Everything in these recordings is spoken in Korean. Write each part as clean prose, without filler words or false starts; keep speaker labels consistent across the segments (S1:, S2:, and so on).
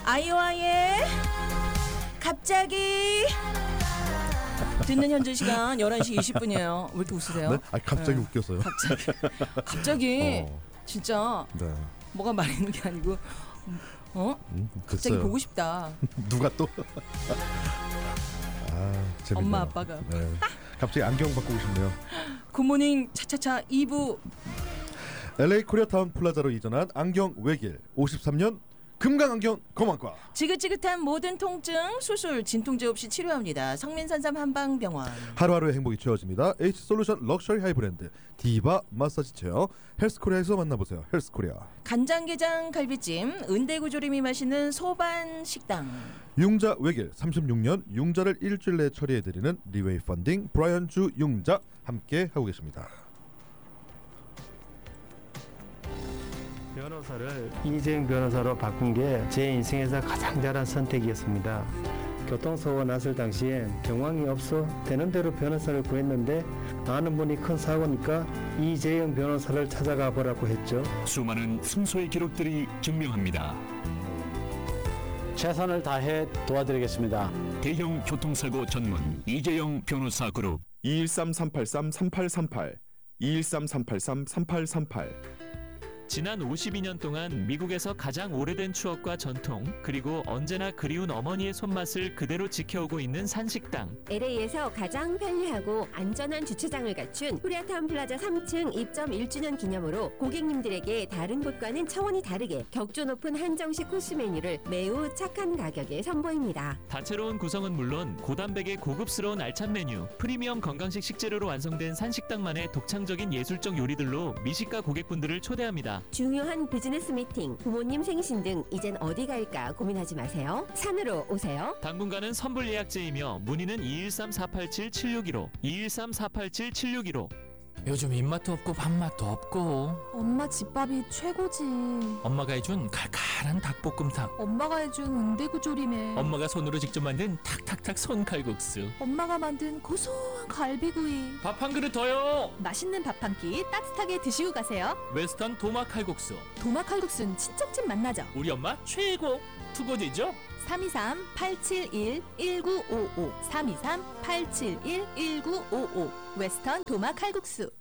S1: 아이오아이의 갑자기 듣는 현재 시간 11시 20분이에요. 왜 이렇게 웃으세요?
S2: 네? 갑자기 웃겼어요.
S1: 갑자기 진짜
S2: 네.
S1: 뭐가 말리는 게 아니고 갑자기 보고 싶다.
S2: 누가 또? 재밌네요.
S1: 엄마 아빠가.
S2: 네. 갑자기 안경 바꾸고 싶네요.
S1: 굿모닝 차차차 2부.
S2: LA 코리아타운 플라자로 이전한 안경 외길 53년 금강안경 검안과.
S1: 지긋지긋한 모든 통증 수술 진통제 없이 치료합니다. 성민산삼 한방병원.
S2: 하루하루의 행복이 채워집니다. H솔루션 럭셔리 하이브랜드 디바 마사지 체어 헬스코리아에서 만나보세요. 헬스코리아.
S1: 간장게장 갈비찜 은대구조림이 맛있는 소반식당.
S2: 융자 외길 36년 융자를 일주일 내에 처리해드리는 리웨이 펀딩 브라이언 주 융자 함께 하고 계십니다.
S3: 변호사를 이재용 변호사로 바꾼 게 제 인생에서 가장 잘한 선택이었습니다. 교통사고가 났을 당시엔 경황이 없어 되는 대로 변호사를 구했는데 아는 분이 큰 사고니까 이재용 변호사를 찾아가 보라고 했죠.
S4: 수많은 승소의 기록들이 증명합니다.
S5: 최선을 다해 도와드리겠습니다.
S4: 대형 교통사고 전문 이재용 변호사 그룹
S6: 213-383-3838 213-383-3838.
S7: 지난 52년 동안 미국에서 가장 오래된 추억과 전통, 그리고 언제나 그리운 어머니의 손맛을 그대로 지켜오고 있는 산식당.
S8: LA에서 가장 편리하고 안전한 주차장을 갖춘 코리아타운 플라자 3층 입점 1주년 기념으로 고객님들에게 다른 곳과는 차원이 다르게 격조 높은 한정식 코스 메뉴를 매우 착한 가격에 선보입니다.
S7: 다채로운 구성은 물론 고단백의 고급스러운 알찬 메뉴, 프리미엄 건강식 식재료로 완성된 산식당만의 독창적인 예술적 요리들로 미식가 고객분들을 초대합니다.
S8: 중요한 비즈니스 미팅, 부모님 생신 등 이젠 어디 갈까 고민하지 마세요. 산으로 오세요.
S7: 당분간은 선불 예약제이며 문의는 213-487-7615 213-487-7615.
S9: 요즘 입맛도 없고 밥맛도 없고.
S10: 엄마 집밥이 최고지.
S9: 엄마가 해준 칼칼한 닭볶음탕.
S10: 엄마가 해준 은대구조림에.
S9: 엄마가 손으로 직접 만든 탁탁탁 손칼국수.
S10: 엄마가 만든 고소한 갈비구이.
S9: 밥 한 그릇 더요.
S10: 맛있는 밥 한 끼 따뜻하게 드시고 가세요.
S9: 웨스턴 도마 칼국수.
S10: 도마 칼국수는 친척집 맛나죠.
S9: 우리 엄마 최고. 투고지죠?
S10: 323-871-1955 323-871-1955 웨스턴 도마 칼국수.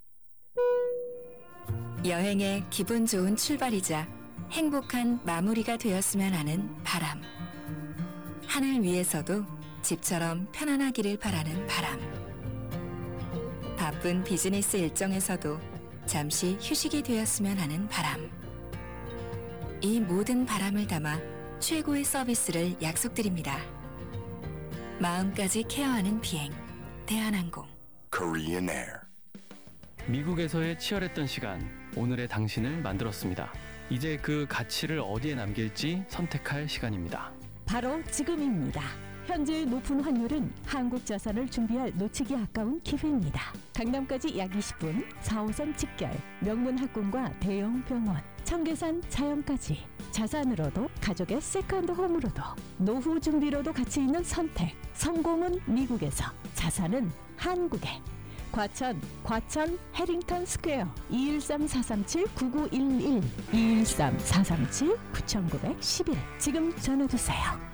S11: 여행의 기분 좋은 출발이자 행복한 마무리가 되었으면 하는 바람. 하늘 위에서도 집처럼 편안하기를 바라는 바람. 바쁜 비즈니스 일정에서도 잠시 휴식이 되었으면 하는 바람. 이 모든 바람을 담아 최고의 서비스를 약속드립니다. 마음까지 케어하는 비행 대한항공.
S4: Korean Air.
S12: 미국에서의 치열했던 시간, 오늘의 당신을 만들었습니다. 이제 그 가치를 어디에 남길지 선택할 시간입니다.
S13: 바로 지금입니다. 현재의 높은 환율은 한국 자산을 준비할 놓치기 아까운 기회입니다. 강남까지 약 20분, 4호선 직결, 명문 학군과 대형 병원, 청계산 자연까지 자산으로도 가족의 세컨드 홈으로도 노후 준비로도 가치 있는 선택. 성공은 미국에서, 자산은 한국에. 과천 해링턴 스퀘어 213-437-9911 213-437-9911 지금 전화주세요.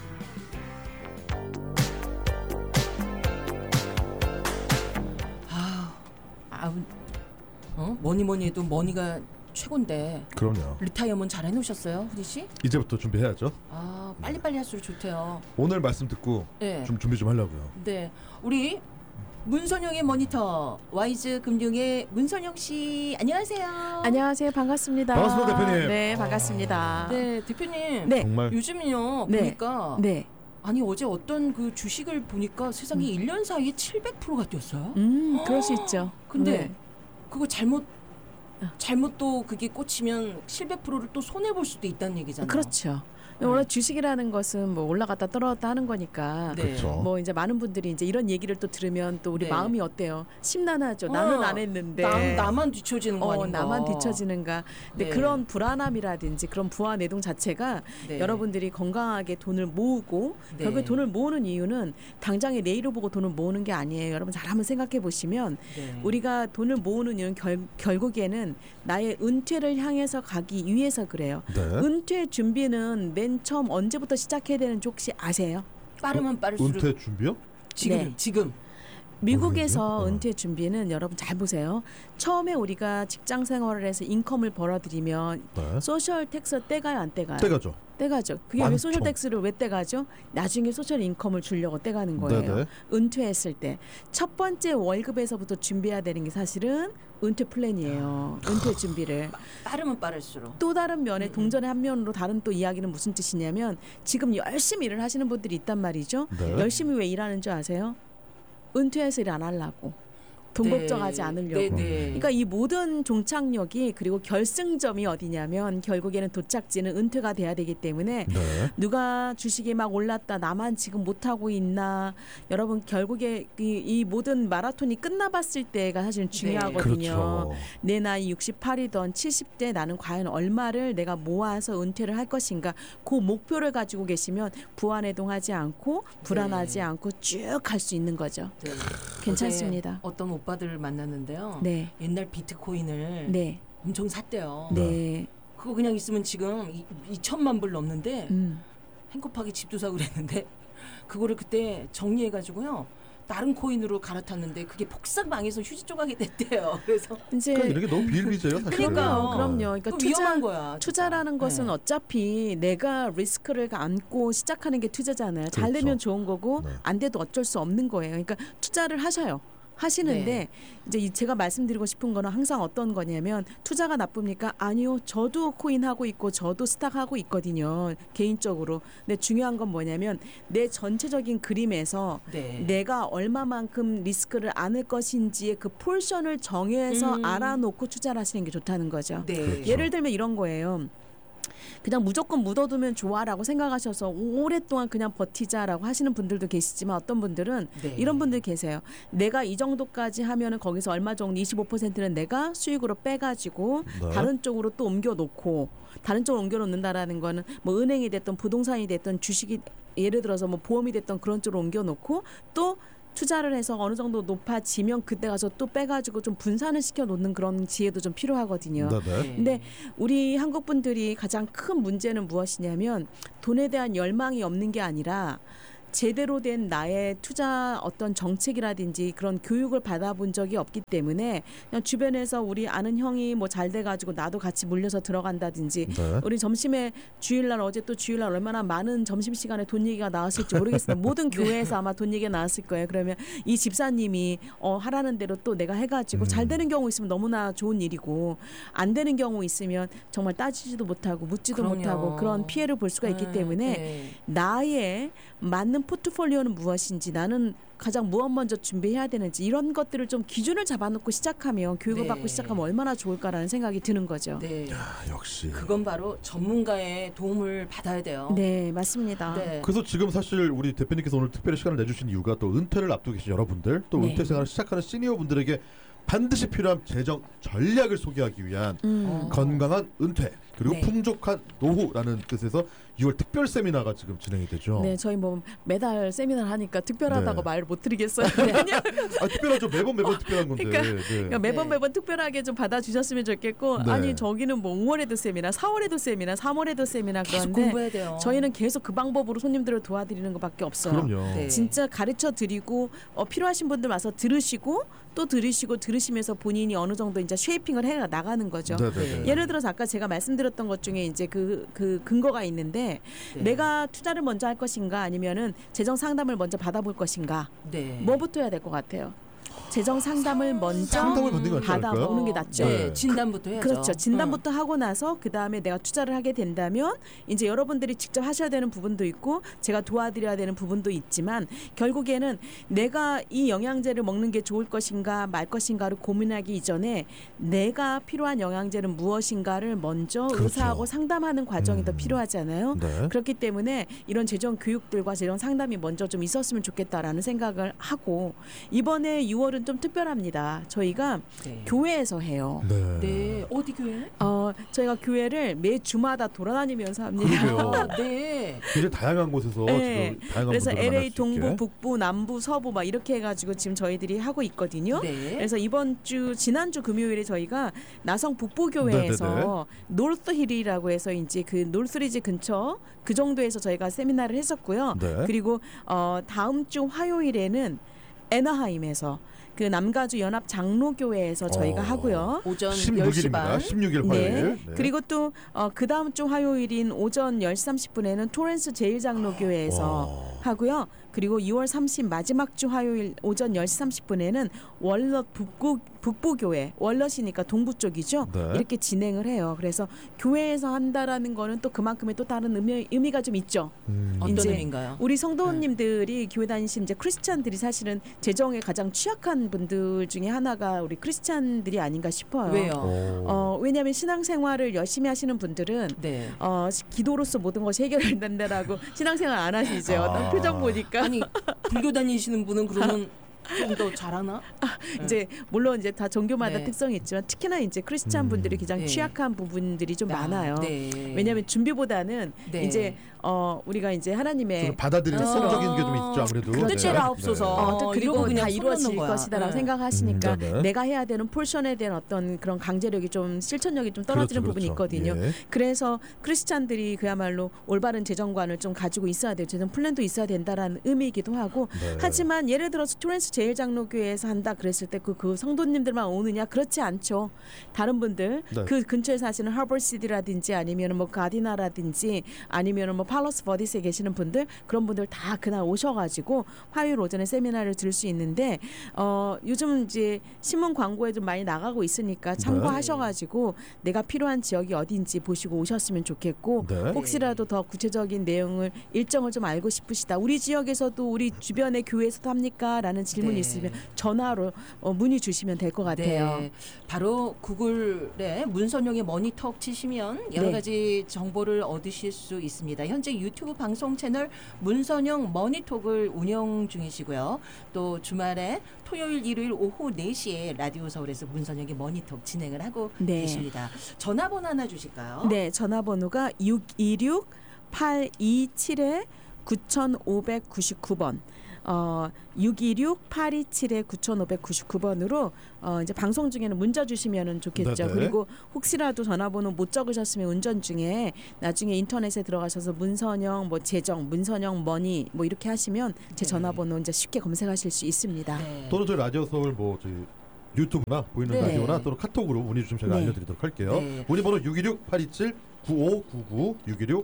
S1: 뭐니 해도 머니가 최고인데.
S2: 그럼요.
S1: 리타이어먼 잘 해놓으셨어요, 후디 씨?
S2: 이제부터 준비해야죠.
S1: 빨리빨리 할수록 좋대요.
S2: 오늘 말씀 듣고
S1: 네.
S2: 좀 준비 좀 하려고요.
S1: 네, 우리 문선영의 모니터 와이즈 금융의 문선영 씨, 안녕하세요.
S14: 안녕하세요, 반갑습니다.
S2: 반갑습니다, 대표님.
S14: 네, 반갑습니다.
S1: 네, 대표님.
S14: 네.
S2: 정말
S1: 요즘요 보니까.
S14: 네.
S1: 아니 어제 어떤 그 주식을 보니까 세상에 1년 사이에 700%가 뛰었어요.
S14: 그럴 수 있죠.
S1: 근데 그거 잘못 또 그게 꽂히면 700%를 또 손해 볼 수도 있다는 얘기잖아요.
S14: 그렇죠. 원래 주식이라는 것은 뭐 올라갔다 떨어졌다 하는 거니까.
S1: 네.
S2: 그렇죠.
S14: 뭐 이제 많은 분들이 이제 이런 얘기를 또 들으면 또 우리
S1: 네.
S14: 마음이 어때요? 심란하죠. 나는 안 했는데.
S1: 나만 뒤처지는 거 아닌가.
S14: 나만 뒤처지는가. 근데
S1: 네.
S14: 그런 불안함이라든지 그런 부하 내동 자체가
S1: 네.
S14: 여러분들이 건강하게 돈을 모으고
S1: 네.
S14: 결국에 돈을 모으는 이유는 당장에 내일을 보고 돈을 모으는 게 아니에요. 여러분 잘 한번 생각해 보시면
S1: 네.
S14: 우리가 돈을 모으는 이유는 결국에는 이유는 나의 은퇴를 향해서 가기 위해서 그래요.
S2: 네.
S14: 은퇴 준비는 맨 처음 언제부터 시작해야 되는지 혹시 아세요?
S1: 빠르면 빠를수록
S2: 은퇴 준비요?
S1: 지금
S14: 네.
S1: 지금
S14: 미국에서 은퇴 준비는 여러분 잘 보세요. 처음에 우리가 직장 생활을 해서 인컴을 벌어들이면
S2: 네.
S14: 소셜 텍스 떼가요, 안 떼가요?
S2: 떼가죠.
S14: 떼가죠. 그게
S2: 많죠.
S14: 왜 소셜 텍스를 왜 떼가죠? 나중에 소셜 인컴을 주려고 떼가는 거예요.
S2: 네네.
S14: 은퇴했을 때 첫 번째 월급에서부터 준비해야 되는 게 사실은 은퇴 플랜이에요. 은퇴 준비를.
S1: 빠르면 빠를수록
S14: 또 다른 면에 동전의 한 면으로 다른 또 이야기는 무슨 뜻이냐면 지금 열심히 일을 하시는 분들이 있단 말이죠.
S2: 네.
S14: 열심히 왜 일하는 줄 아세요? 은퇴해서 일 안 하려고. 돈
S1: 네.
S14: 걱정하지 않으려고.
S1: 네, 네.
S14: 그러니까 이 모든 종착역이 그리고 결승점이 어디냐면 결국에는 도착지는 은퇴가 돼야 되기 때문에
S2: 네.
S14: 누가 주식이 막 올랐다 나만 지금 못하고 있나 여러분 결국에 이 모든 마라톤이 끝나봤을 때가 사실 중요하거든요.
S2: 그렇죠.
S14: 내 나이 68이던 70대 나는 과연 얼마를 내가 모아서 은퇴를 할 것인가 그 목표를 가지고 계시면 부안해동하지 않고 불안하지 않고 쭉 갈 수 있는 거죠.
S1: 네.
S14: 괜찮습니다.
S1: 어제 어떤 오빠들을 만났는데요.
S14: 네.
S1: 옛날 비트코인을
S14: 네.
S1: 엄청 샀대요.
S14: 네.
S1: 그거 그냥 있으면 지금 2천만 불 넘는데
S14: 음.
S1: 행복하게 집도 사고 그랬는데 그거를 그때 정리해가지고요. 다른 코인으로 갈아탔는데 그게 폭삭 망해서 휴지 조각이 됐대요. 그래서
S14: 이제
S2: 이렇게 너무 비일비재요, 사실.
S1: 그러니까요.
S14: 그럼요. 그러니까
S1: 그거 위험한 거야.
S14: 투자라는 것은
S1: 네.
S14: 어차피 내가 리스크를 안고 시작하는 게 투자잖아요. 잘
S2: 그렇죠.
S14: 되면 좋은 거고
S2: 네.
S14: 안 돼도 어쩔 수 없는 거예요. 그러니까 투자를 하셔요. 하시는데
S1: 네.
S14: 이제 제가 말씀드리고 싶은 거는 항상 어떤 거냐면 투자가 나쁩니까? 아니요. 저도 코인 하고 있고 저도 스탁 하고 있거든요. 개인적으로. 근데 중요한 건 뭐냐면 내 전체적인 그림에서
S1: 네.
S14: 내가 얼마만큼 리스크를 안을 것인지의 그 포션을 정해서 알아놓고 투자를 하시는 게 좋다는 거죠.
S1: 네.
S2: 그렇죠.
S14: 예를 들면 이런 거예요. 그냥 무조건 묻어두면 좋아라고 생각하셔서 오랫동안 그냥 버티자라고 하시는 분들도 계시지만 어떤 분들은
S1: 네.
S14: 이런 분들 계세요. 내가 이 정도까지 하면은 거기서 얼마 정도 25%는 내가 수익으로 빼가지고
S2: 네.
S14: 다른 쪽으로 또 옮겨놓고 다른 쪽으로 옮겨놓는다라는 거는 뭐 은행이 됐던 부동산이 됐던 주식이 예를 들어서 뭐 보험이 됐던 그런 쪽으로 옮겨놓고 또 투자를 해서 어느 정도 높아지면 그때 가서 또 빼가지고 좀 분산을 시켜 놓는 그런 지혜도 좀 필요하거든요.
S2: 네네.
S14: 근데 우리 한국 분들이 가장 큰 문제는 무엇이냐면 돈에 대한 열망이 없는 게 아니라 제대로 된 나의 투자 어떤 정책이라든지 그런 교육을 받아본 적이 없기 때문에 그냥 주변에서 우리 아는 형이 뭐 잘 돼가지고 나도 같이 물려서 들어간다든지
S2: 네.
S14: 우리 점심에 주일날 어제 또 주일날 얼마나 많은 점심시간에 돈 얘기가 나왔을지 모르겠어요. 모든 교회에서 아마 돈 얘기가 나왔을 거예요. 그러면 이 집사님이 하라는 대로 또 내가 해가지고 잘 되는 경우 있으면 너무나 좋은 일이고 안 되는 경우 있으면 정말 따지지도 못하고 묻지도
S1: 그럼요.
S14: 못하고 그런 피해를 볼 수가 있기 때문에
S1: 네.
S14: 나의 맞는 포트폴리오는 무엇인지 나는 가장 무엇 먼저 준비해야 되는지 이런 것들을 좀 기준을 잡아놓고 시작하면 교육을
S1: 네.
S14: 받고 시작하면 얼마나 좋을까라는 생각이 드는 거죠.
S1: 네.
S2: 역시.
S1: 그건 바로 전문가의 도움을 받아야 돼요.
S14: 네, 맞습니다.
S1: 네.
S2: 그래서 지금 사실 우리 대표님께서 오늘 특별히 시간을 내주신 이유가 또 은퇴를 앞두고 계신 여러분들 또
S14: 네.
S2: 은퇴 생활을 시작하는 시니어 분들에게 반드시 필요한 재정 전략을 소개하기 위한 건강한 은퇴 그리고
S14: 네.
S2: 풍족한 노후라는 뜻에서 6월 특별 세미나가 지금 진행이 되죠.
S14: 네, 저희 뭐 매달 세미나를 하니까 특별하다고
S2: 네.
S14: 말을 못 드리겠어요.
S2: 아, 특별하죠. 매번 특별한 건데.
S14: 그러니까
S2: 네.
S14: 매번 특별하게 좀 받아주셨으면 좋겠고
S2: 네.
S14: 아니 저기는 뭐 5월에도 세미나, 4월에도 세미나, 3월에도 세미나
S1: 계속
S14: 그런데
S1: 공부해야 돼요.
S14: 저희는 계속 그 방법으로 손님들을 도와드리는 것밖에 없어요.
S2: 그럼요.
S1: 네.
S14: 진짜 가르쳐 드리고 필요하신 분들 와서 들으시고 또 들으시면서 본인이 어느 정도 이제 쉐이핑을 해 나가는 거죠.
S2: 네네네.
S14: 예를 들어서 아까 제가 말씀드렸던 것 중에 이제 그 근거가 있는데
S1: 네.
S14: 내가 투자를 먼저 할 것인가 아니면은 재정 상담을 먼저 받아볼 것인가
S1: 네.
S14: 뭐부터 해야 될 것 같아요. 재정 상담을 먼저
S2: 상담을 받는 게 낫지 않을까요?
S14: 받아보는 게 낫죠.
S1: 네. 진단부터 해야죠.
S14: 그렇죠. 진단부터 하고 나서 그 다음에 내가 투자를 하게 된다면 이제 여러분들이 직접 하셔야 되는 부분도 있고 제가 도와드려야 되는 부분도 있지만 결국에는 내가 이 영양제를 먹는 게 좋을 것인가 말 것인가를 고민하기 이전에 내가 필요한 영양제는 무엇인가를 먼저
S2: 그렇죠.
S14: 의사하고 상담하는 과정이 더 필요하잖아요.
S2: 네.
S14: 그렇기 때문에 이런 재정 교육들과 재정 상담이 먼저 좀 있었으면 좋겠다라는 생각을 하고 이번에 6월은 좀 특별합니다. 저희가 교회에서 해요.
S1: 네. 어디 교회?
S14: 저희가 교회를 매 주마다 돌아다니면서 합니다.
S1: 네.
S2: 굉장히 다양한 곳에서
S14: 네.
S2: 지금 다양한
S14: 그래서
S2: 분들을
S14: LA
S2: 만날 수
S14: 동부,
S2: 있게.
S14: 북부, 남부, 서부 막 이렇게 해가지고 지금 저희들이 하고 있거든요.
S1: 네.
S14: 그래서 지난주 금요일에 저희가 나성 북부교회에서 노스힐이라고 해서 이제 그 노스리지 근처 그 정도에서 저희가 세미나를 했었고요.
S2: 네.
S14: 그리고 다음 주 화요일에는 애나하임에서 그 남가주 연합 장로교회에서 저희가 하고요.
S1: 오전
S2: 16일입니다.
S1: 10시 반.
S2: 16일 화요일.
S14: 네.
S2: 네.
S14: 그리고 또 그 다음 주 화요일인 오전 10시 30분에는 토렌스 제일장로교회에서 하고요. 그리고 6월 30 마지막 주 화요일 오전 10시 30분에는 월럿 북부교회, 월럿이니까 동부 쪽이죠.
S2: 네.
S14: 이렇게 진행을 해요. 그래서 교회에서 한다라는 거는 또 그만큼의 또 다른 의미가 좀 있죠.
S1: 어떤
S14: 이제
S1: 의미인가요?
S14: 우리 성도님들이 교회 다니시는 이제 크리스찬들이 사실은 재정에 가장 취약한 분들 중에 하나가 우리 크리스찬들이 아닌가 싶어요.
S1: 왜요?
S14: 왜냐하면 신앙생활을 열심히 하시는 분들은 기도로서 모든 것이 해결된다라고 신앙생활 안 하시죠. 어떤 표정 보니까.
S1: 아니 불교 다니시는 분은 그러면 좀 더 잘하나?
S14: 이제 물론 이제 다 종교마다
S1: 네.
S14: 특성이 있지만 특히나 이제 크리스찬 분들이 가장
S1: 네.
S14: 취약한 부분들이 좀 많아요.
S1: 네.
S14: 왜냐하면 준비보다는
S1: 네.
S14: 이제 우리가 이제 하나님의
S2: 받아들이는 성적인 게 좀 있죠 아무래도.
S1: 뜻대로옵소서.
S14: 그리고
S1: 이러고 그냥
S14: 다 이루어질
S1: 손 놓는 거야.
S14: 것이다라고 생각하시니까
S2: 네.
S14: 내가 해야 되는 포션에 대한 어떤 그런 강제력이 좀 실천력이 좀 떨어지는 부분이 있거든요.
S2: 예.
S14: 그래서 크리스찬들이 그야말로 올바른 재정관을 좀 가지고 있어야 돼요. 재정 플랜도 있어야 된다라는 의미이기도 하고
S2: 네.
S14: 하지만 예를 들어서 토렌스 제일장로교회에서 한다 그랬을 때 그 성도님들만 오느냐 그렇지 않죠. 다른 분들
S2: 네.
S14: 그 근처에 사시는 하버시티라든지 아니면 뭐 가디나라든지 아니면 뭐 팔러스 버디스에 계시는 분들 그런 분들 다 그날 오셔가지고 화요일 오전에 세미나를 들을 수 있는데 요즘 이제 신문 광고에 좀 많이 나가고 있으니까 참고하셔가지고 내가 필요한 지역이 어딘지 보시고 오셨으면 좋겠고
S2: 네.
S14: 혹시라도 더 구체적인 내용을 일정을 좀 알고 싶으시다. 우리 지역에서도 우리 주변의 교회에서도 합니까? 라는 질문이
S1: 네.
S14: 있으면 전화로 문의 주시면 될 것 같아요.
S1: 네, 바로 구글에 문선용의 머니톡 치시면 여러
S14: 네.
S1: 가지 정보를 얻으실 수 있습니다. 현재 유튜브 방송 채널 문선용 머니톡을 운영 중이시고요. 또 주말에 토요일, 일요일 오후 4시에 라디오 서울에서 문선용의 머니톡 진행을 하고
S14: 네.
S1: 계십니다. 전화번호 하나 주실까요?
S14: 네, 전화번호가 626-827-9599번. 626-827-9599번으로 이제 방송 중에는 문자 주시면은 좋겠죠.
S2: 네네.
S14: 그리고 혹시라도 전화번호 못 적으셨으면 운전 중에 나중에 인터넷에 들어가셔서 문선영 뭐 재정, 문선영 머니 뭐 이렇게 하시면 제 전화번호 이제 쉽게 검색하실 수 있습니다.
S2: 또는 저희 라디오 서울 뭐 저희 유튜브나 보이는
S14: 네.
S2: 라디오나 또는 카톡으로 문의 주시면 제가
S14: 네.
S2: 알려드리도록 할게요.
S1: 네.
S2: 문의 번호 616-827-9599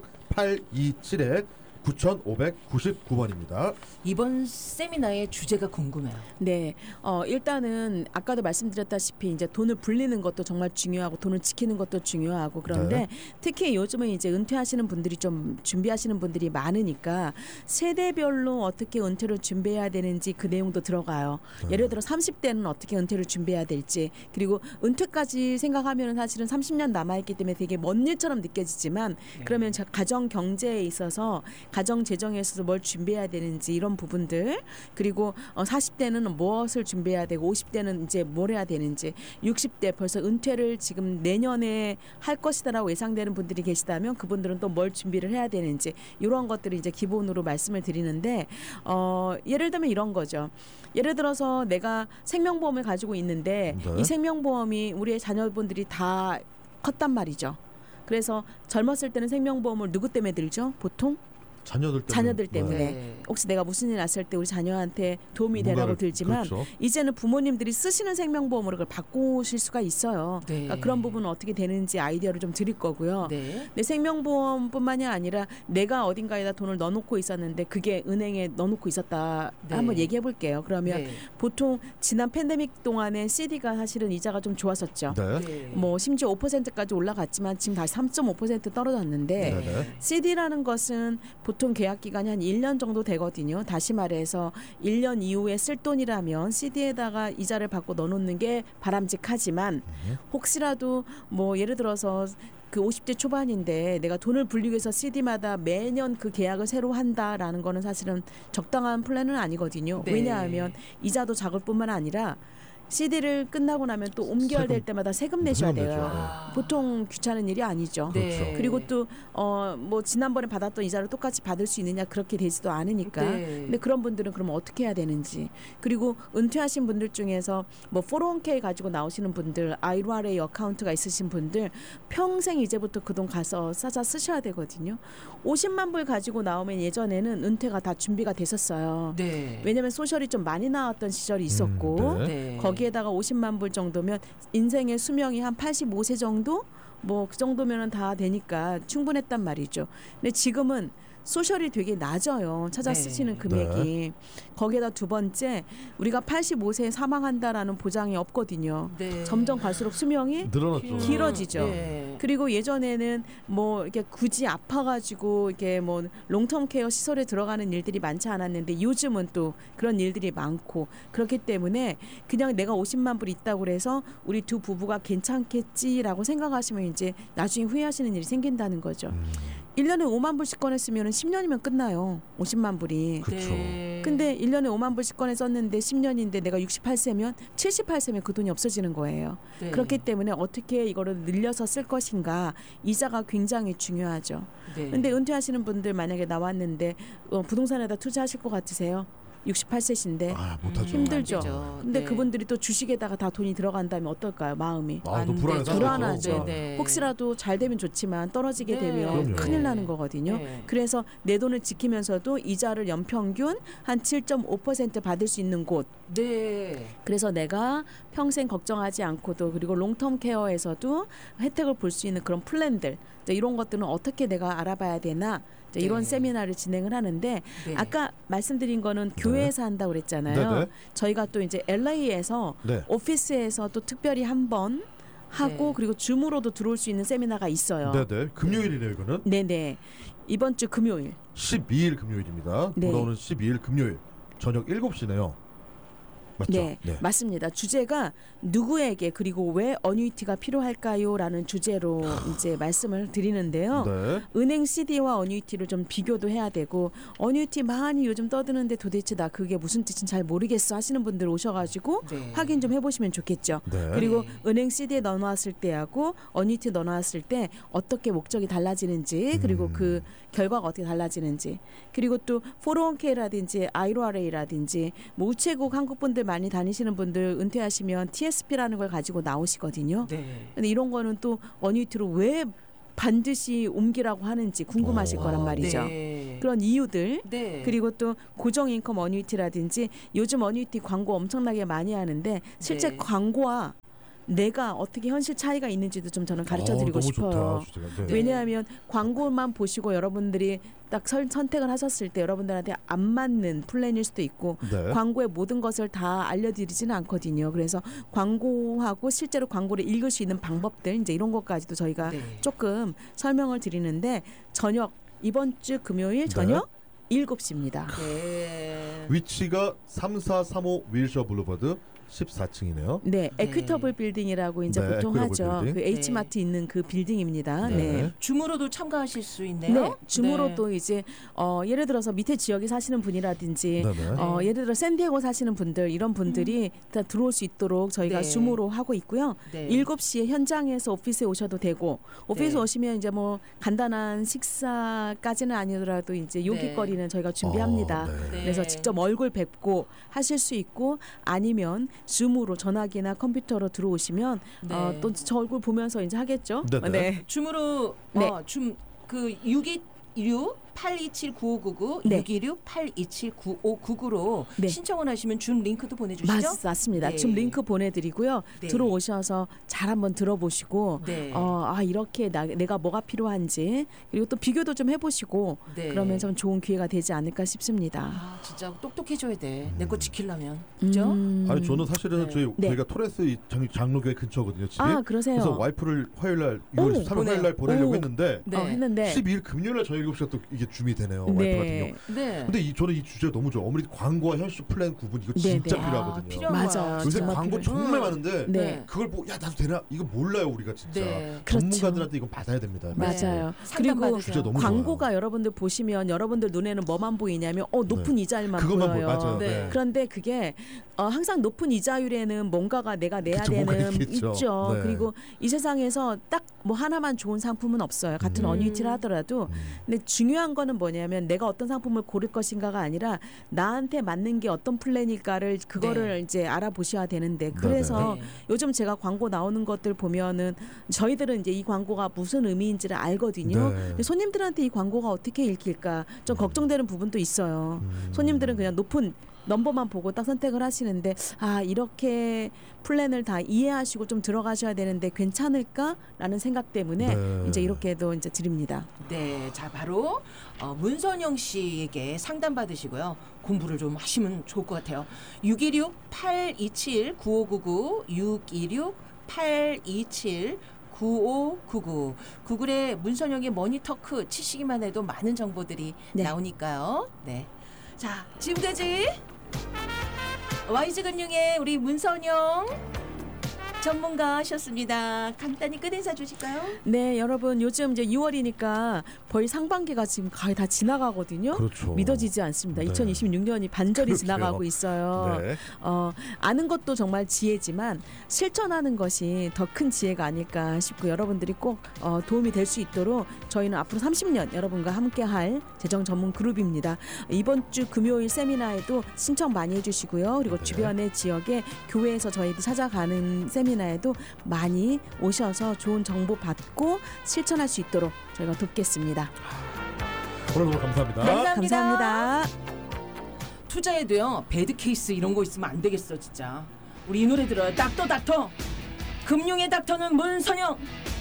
S2: 616-827-9599번입니다.
S1: 이번 세미나의 주제가 궁금해요.
S14: 네, 일단은 아까도 말씀드렸다시피 이제 돈을 불리는 것도 정말 중요하고 돈을 지키는 것도 중요하고 그런데
S2: 네.
S14: 특히 요즘은 이제 은퇴하시는 분들이 좀 준비하시는 분들이 많으니까 세대별로 어떻게 은퇴를 준비해야 되는지 그 내용도 들어가요. 예를 들어 30대는 어떻게 은퇴를 준비해야 될지 그리고 은퇴까지 생각하면 사실은 30년 남아있기 때문에 되게 먼 일처럼 느껴지지만 그러면 가정 경제에 있어서 가정 재정에 있어서 뭘 준비해야 되는지 이런 부분들 그리고 40대는 무엇을 준비해야 되고 50대는 이제 뭘 해야 되는지 60대 벌써 은퇴를 지금 내년에 할 것이다라고 예상되는 분들이 계시다면 그분들은 또 뭘 준비를 해야 되는지 이런 것들을 이제 기본으로 말씀을 드리는데 예를 들면 이런 거죠. 예를 들어서 내가 생명보험을 가지고 있는데
S2: 네.
S14: 이 생명보험이 우리의 자녀분들이 다 컸단 말이죠. 그래서 젊었을 때는 생명보험을 누구 때문에 들죠? 보통?
S2: 자녀들
S14: 때문에
S1: 네.
S14: 혹시 내가 무슨 일 났을 때 우리 자녀한테 도움이 되라고 들지만
S2: 그렇죠.
S14: 이제는 부모님들이 쓰시는 생명보험으로 그걸 바꾸실 수가 있어요.
S1: 네.
S14: 그러니까 그런 부분은 어떻게 되는지 아이디어를 좀 드릴 거고요.
S1: 네.
S14: 내 생명보험뿐만이 아니라 내가 어딘가에다 돈을 넣어놓고 있었는데 그게 은행에 넣어놓고 있었다
S1: 네.
S14: 한번 얘기해 볼게요. 그러면
S1: 네.
S14: 보통 지난 팬데믹 동안에 CD가 사실은 이자가 좀 좋았었죠.
S2: 네.
S1: 네.
S14: 뭐 심지어 5%까지 올라갔지만 지금 다시 3.5% 떨어졌는데
S2: 네.
S14: CD라는 것은 보통 계약 기간이 한 1년 정도 되거든요. 다시 말해서 1년 이후에 쓸 돈이라면 CD에다가 이자를 받고 넣어놓는 게 바람직하지만 혹시라도 뭐 예를 들어서 그 50대 초반인데 내가 돈을 불리기 위해서 CD마다 매년 그 계약을 새로 한다라는 거는 사실은 적당한 플랜은 아니거든요.
S1: 네.
S14: 왜냐하면 이자도 작을 뿐만 아니라 CD를 끝나고 나면 또 옮겨야 될 때마다 세금 내셔야
S2: 세금
S14: 돼요.
S2: 내죠.
S14: 보통 귀찮은 일이 아니죠.
S1: 네.
S14: 그리고 또 뭐 지난번에 받았던 이자를 똑같이 받을 수 있느냐 그렇게 되지도 않으니까.
S1: 네.
S14: 근데 그런 분들은 그럼 어떻게 해야 되는지. 그리고 은퇴하신 분들 중에서 뭐 401k 가지고 나오시는 분들, IRA 어카운트가 있으신 분들 평생 이제부터 그 돈 가서 싸자 쓰셔야 되거든요. 50만 불 가지고 나오면 예전에는 은퇴가 다 준비가 됐었어요.
S1: 네.
S14: 왜냐하면 소셜이 좀 많이 나왔던 시절이 있었고
S1: 네.
S14: 거기에다가 50만 불 정도면 인생의 수명이 한 85세 정도 뭐 그 정도면은 다 되니까 충분했단 말이죠. 근데 지금은 소셜이 되게 낮아요. 찾아
S1: 네.
S14: 쓰시는 금액이. 거기에다 두 번째 우리가 85세에 사망한다라는 보장이 없거든요.
S1: 네.
S14: 점점 갈수록 수명이
S2: 늘어났죠.
S14: 길어지죠.
S1: 네.
S14: 그리고 예전에는 뭐 이렇게 굳이 아파가지고 이렇게 뭐 롱텀 케어 시설에 들어가는 일들이 많지 않았는데 요즘은 또 그런 일들이 많고 그렇기 때문에 그냥 내가 50만 불 있다고 그래서 우리 두 부부가 괜찮겠지라고 생각하시면 이제 나중에 후회하시는 일이 생긴다는 거죠. 1년에 5만 불씩 꺼냈으면 10년이면 끝나요. 50만 불이.
S2: 그렇죠.
S1: 네.
S14: 근데 1년에 5만 불씩 꺼내 썼는데 10년인데 내가 68세면 78세면 그 돈이 없어지는 거예요.
S1: 네.
S14: 그렇기 때문에 어떻게 이거를 늘려서 쓸 것인가 이자가 굉장히 중요하죠.
S1: 네.
S14: 근데 은퇴하시는 분들 만약에 나왔는데 부동산에다 투자하실 것 같으세요? 68세신데
S2: 못하죠.
S14: 힘들죠.
S1: 안 되죠.
S14: 근데
S1: 네.
S14: 그분들이 또 주식에다가 다 돈이 들어간다면 어떨까요? 마음이.
S2: 아, 또 불안해서
S14: 불안하죠.
S1: 네.
S14: 혹시라도 잘 되면 좋지만 떨어지게
S1: 네.
S14: 되면
S2: 그럼요.
S14: 큰일 나는 거거든요.
S1: 네.
S14: 그래서 내 돈을 지키면서도 이자를 연평균 한 7.5% 받을 수 있는 곳.
S1: 네.
S14: 그래서 내가 평생 걱정하지 않고도 그리고 롱텀 케어에서도 혜택을 볼 수 있는 그런 플랜들 이런 것들은 어떻게 내가 알아봐야 되나 이런
S1: 네.
S14: 세미나를 진행을 하는데
S1: 네.
S14: 아까 말씀드린 거는 교회에서 한다고 그랬잖아요.
S2: 네네.
S14: 저희가 또 이제 LA에서
S2: 네.
S14: 오피스에서 또 특별히 한 번 하고
S1: 네.
S14: 그리고 줌으로도 들어올 수 있는 세미나가 있어요.
S2: 네네. 금요일이네요, 이거는.
S14: 네네. 이번 주 금요일.
S2: 12일 금요일입니다.
S14: 네.
S2: 돌아오는 12일 금요일 저녁 7시네요. 맞죠?
S14: 네, 맞습니다. 주제가 누구에게 그리고 왜 어뉴이티가 필요할까요?라는 주제로 이제 말씀을 드리는데요.
S2: 네.
S14: 은행 CD와 어뉴이티를 좀 비교도 해야 되고 어뉴이티 많이 요즘 떠드는데 도대체 나 그게 무슨 뜻인지 잘 모르겠어 하시는 분들 오셔가지고
S1: 네.
S14: 확인 좀 해보시면 좋겠죠.
S2: 네.
S14: 그리고
S1: 네.
S14: 은행 CD에 넣어놨을 때하고 어뉴이티 넣어놨을 때 어떻게 목적이 달라지는지 그리고 그 결과가 어떻게 달라지는지 그리고 또 401k라든지 IRA라든지 뭐 우체국 한국 분들 많이 다니시는 분들 은퇴하시면 TSP라는 걸 가지고 나오시거든요.
S1: 네.
S14: 근데 이런 거는 또 어뉴이티로 왜 반드시 옮기라고 하는지 궁금하실 거란 말이죠.
S1: 네.
S14: 그런 이유들
S1: 네.
S14: 그리고 또 고정 인컴 어뉴이티라든지 요즘 어뉴이티 광고 엄청나게 많이 하는데 실제
S1: 네.
S14: 광고와 내가 어떻게 현실 차이가 있는지도 좀 저는 가르쳐 드리고
S2: 너무
S14: 싶어요.
S2: 좋다, 주제가. 네.
S14: 왜냐하면 광고만 보시고 여러분들이 딱 선택을 하셨을 때 여러분들한테 안 맞는 플랜일 수도 있고
S2: 네.
S14: 광고의 모든 것을 다 알려드리지는 않거든요. 그래서 광고하고 실제로 광고를 읽을 수 있는 방법들 이제 이런 것까지도 저희가
S1: 네.
S14: 조금 설명을 드리는데 저녁 이번 주 금요일 저녁 7시입니다.
S1: 네.
S2: 위치가 3435 윌셔 블루버드 14층이네요.
S14: 네,
S1: 네.
S14: 에퀴터블 빌딩이라고 이제
S2: 네,
S14: 보통
S2: 에퀴터블
S14: 하죠.
S2: 빌딩.
S14: 그 H마트 있는 그 빌딩입니다. 네.
S1: 줌으로도 참가하실 수 있네요.
S14: 네, 줌으로도 이제 예를 들어서 밑에 지역에 사시는 분이라든지
S2: 네네.
S14: 예를 들어 샌디에고 사시는 분들 이런 분들이 다 들어올 수 있도록 저희가
S1: 네.
S14: 줌으로 하고 있고요.
S1: 네.
S14: 7시에 현장에서 오피스에 오셔도 되고 오피스
S1: 네.
S14: 오시면 이제 뭐 간단한 식사까지는 아니더라도 이제 요깃거리는 저희가 준비합니다.
S2: 네.
S14: 그래서 직접 얼굴 뵙고 하실 수 있고 아니면 줌으로 전화기나 컴퓨터로 들어오시면
S1: 네.
S14: 또 저 얼굴 보면서 이제 하겠죠.
S2: 네네.
S14: 네.
S1: 줌으로
S14: 네.
S1: 줌그 626 8279599
S14: 네.
S1: 626 8279599로
S14: 네.
S1: 신청을 하시면 줌 링크도 보내주시죠?
S14: 맞습니다.
S1: 네.
S14: 줌 링크 보내드리고요.
S1: 네.
S14: 들어오셔서 잘 한번 들어보시고
S1: 네.
S14: 이렇게 내가 뭐가 필요한지 그리고 또 비교도 좀 해보시고
S1: 네.
S14: 그러면 좀 좋은 기회가 되지 않을까 싶습니다.
S1: 아, 진짜 똑똑해져야 돼. 내 거 지키려면. 그죠?
S2: 아니 저는 사실은
S1: 네.
S2: 저희가 토레스 장로교회 근처거든요. 집이.
S14: 그러세요?
S2: 그래서 와이프를 화요일 날 2월 23일 화요일 날 보내려고
S14: 오.
S2: 했는데
S14: 했는데
S2: 12일 금요일 날 저녁 7시가 또 이게 게 준비되네요. 와이프
S14: 네.
S2: 같은 경우.
S1: 네.
S2: 근데 저는 이 주제 너무 좋아. 어머니 광고와 현실 플랜 구분 이거 진짜 필요하거든요.
S1: 필요한 거야.
S14: 맞아요.
S2: 요새
S14: 정말
S2: 광고 정말 많은데
S14: 네.
S2: 그걸 보고 야 나도 되나? 이거 몰라요 우리가 진짜.
S1: 네.
S2: 전문가들한테 이건 받아야 됩니다.
S14: 맞아요.
S1: 상담
S14: 그리고
S1: 받으세요.
S2: 너무
S14: 광고가 여러분들 보시면 여러분들 눈에는 뭐만 보이냐면 높은 이자율만
S2: 그것만
S14: 보여요.
S2: 맞아요.
S1: 네.
S2: 네.
S14: 그런데 그게 항상 높은 이자율에는 뭔가가 내가 내야
S2: 그쵸, 뭔가
S14: 되는
S2: 있겠죠.
S14: 있죠.
S2: 네.
S14: 그리고 이 세상에서 딱 뭐 하나만 좋은 상품은 없어요. 같은 어뉴이티를 하더라도. 근데 중요한 거는 뭐냐면 내가 어떤 상품을 고를 것인가가 아니라 나한테 맞는 게 어떤 플랜일까를 그거를 이제 알아보셔야 되는데 그래서
S1: 네.
S14: 요즘 제가 광고 나오는 것들 보면은 저희들은 이제 이 광고가 무슨 의미인지를 알거든요.
S2: 네.
S14: 근데 손님들한테 이 광고가 어떻게 읽힐까 좀 걱정되는 부분도 있어요. 손님들은 그냥 높은 넘버만 보고 딱 선택을 하시는데 이렇게 플랜을 다 이해하시고 좀 들어가셔야 되는데 괜찮을까라는 생각 때문에 이제 이렇게도 이제 드립니다.
S1: 네, 자 바로 문선영 씨에게 상담 받으시고요. 공부를 좀 하시면 좋을 것 같아요. 616-827-9599 616-827-9599 구글에 문선영의 머니터크 치시기만 해도 많은 정보들이 나오니까요. 네, 자 지금까지 YG금융의 우리 문선영 전문가셨습니다. 간단히 끝 인사 주실까요?
S14: 네, 여러분 요즘 이제 6월이니까 거의 상반기가 지금 거의 다 지나가거든요.
S2: 그렇죠.
S14: 믿어지지 않습니다.
S2: 네.
S14: 2026년이 반절이
S2: 그러게요.
S14: 지나가고 있어요.
S2: 네.
S14: 아는 것도 정말 지혜지만 실천하는 것이 더 큰 지혜가 아닐까 싶고 여러분들이 꼭 도움이 될 수 있도록 저희는 앞으로 30년 여러분과 함께할 재정 전문 그룹입니다. 이번 주 금요일 세미나에도 신청 많이 해주시고요. 그리고 주변의 지역에 교회에서 저희들 찾아가는 세미나에도 많이 오셔서 좋은 정보 받고 실천할 수 있도록 저희가 돕겠습니다.
S2: 오늘 너무 감사합니다.
S14: 네, 감사합니다.
S1: 투자에도요 배드 케이스 이런 거 있으면 안 되겠어 진짜. 우리 이 노래 들어요. 닥터 금융의 닥터는 문선영.